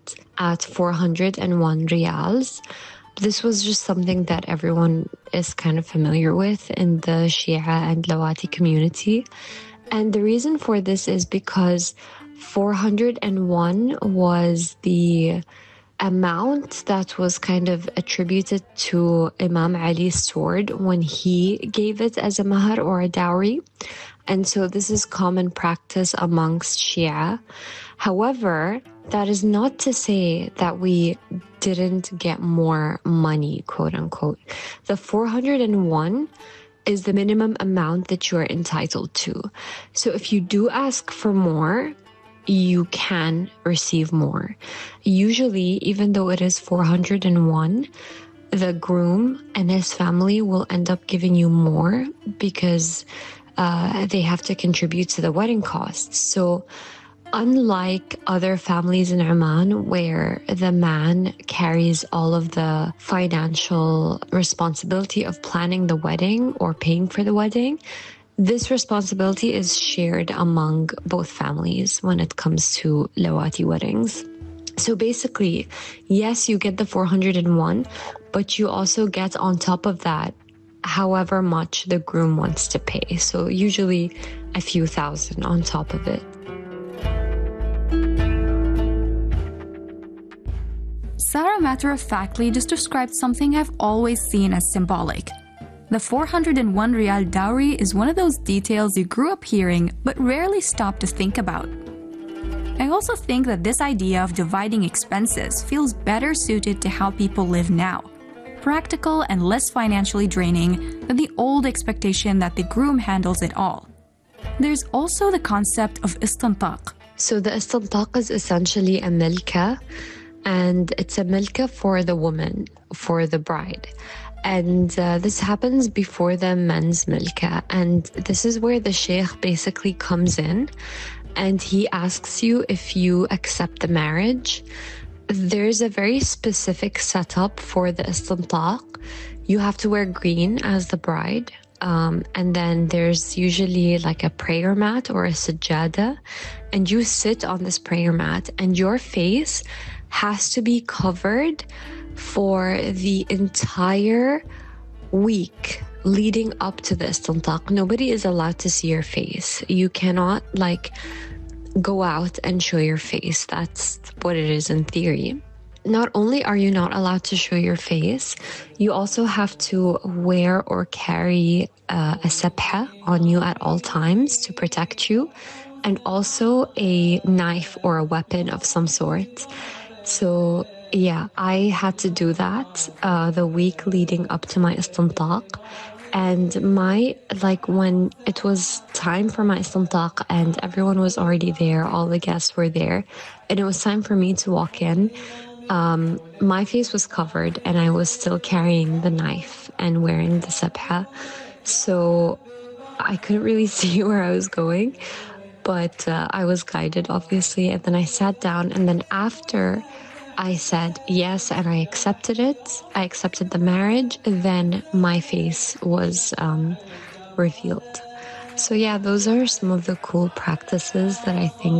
mat at 401 riyals. This was just something that everyone is kind of familiar with in the Shia and Lawati community. And the reason for this is because 401 was the amount that was kind of attributed to Imam Ali's sword when he gave it as a mahar or a dowry. And so this is common practice amongst Shia. However, that is not to say that we didn't get more money, quote unquote. The 401 is the minimum amount that you are entitled to. So if you do ask for more, you can receive more. Usually, even though it is 401, the groom and his family will end up giving you more because they have to contribute to the wedding costs. So unlike other families in Oman where the man carries all of the financial responsibility of planning the wedding or paying for the wedding, this responsibility is shared among both families when it comes to Lawati weddings. So basically, yes, you get the 401, but you also get on top of that however much the groom wants to pay. So usually a few thousand on top of it. Sarah matter-of-factly just described something I've always seen as symbolic. The 401 riyal dowry is one of those details you grew up hearing but rarely stop to think about. I also think that this idea of dividing expenses feels better suited to how people live now. Practical and less financially draining than the old expectation that the groom handles it all. There's also the concept of istintaq. So the istintaq is essentially a milka, and it's a milka for the woman, for the bride. And this happens before the men's milka. And this is where the sheikh basically comes in and he asks you if you accept the marriage. There's a very specific setup for the istintaq. You have to wear green as the bride. And then there's usually like a prayer mat or a sajjada. And you sit on this prayer mat and your face has to be covered for the entire week leading up to the istintaq. Nobody is allowed to see your face. You cannot go out and show your face. That's what it is in theory. Not only are you not allowed to show your face, you also have to wear or carry a sabha on you at all times to protect you, and also a knife or a weapon of some sort. So yeah, I had to do that the week leading up to my istintaq. And when it was time for my istintaq and everyone was already there, all the guests were there, and it was time for me to walk in, my face was covered and I was still carrying the knife and wearing the sabha. So I couldn't really see where I was going, but I was guided, obviously. And then I sat down, and then after I said yes and I accepted it, I accepted the marriage, then my face was revealed. So yeah, those are some of the cool practices that I think